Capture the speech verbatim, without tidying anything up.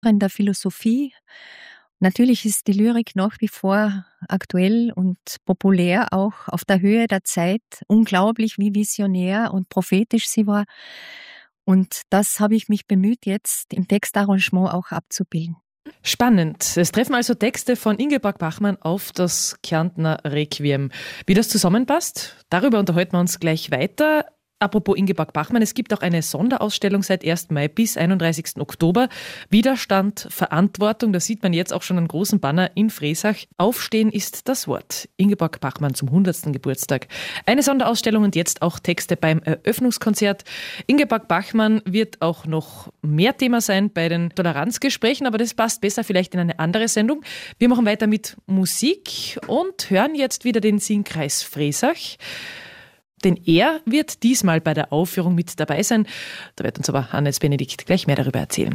in der Philosophie. Natürlich ist die Lyrik nach wie vor aktuell und populär, auch auf der Höhe der Zeit. Unglaublich, wie visionär und prophetisch sie war. Und das habe ich mich bemüht, jetzt im Textarrangement auch abzubilden. Spannend. Es treffen also Texte von Ingeborg Bachmann auf das Kärntner Requiem. Wie das zusammenpasst, darüber unterhalten wir uns gleich weiter. Apropos Ingeborg Bachmann, es gibt auch eine Sonderausstellung seit ersten Mai bis einunddreißigsten Oktober. Widerstand, Verantwortung, da sieht man jetzt auch schon einen großen Banner in Fresach. Aufstehen ist das Wort. Ingeborg Bachmann zum hundertsten Geburtstag. Eine Sonderausstellung und jetzt auch Texte beim Eröffnungskonzert. Ingeborg Bachmann wird auch noch mehr Thema sein bei den Toleranzgesprächen, aber das passt besser vielleicht in eine andere Sendung. Wir machen weiter mit Musik und hören jetzt wieder den Singkreis Fresach. Denn er wird diesmal bei der Aufführung mit dabei sein. Da wird uns aber Hannes Benedikt gleich mehr darüber erzählen.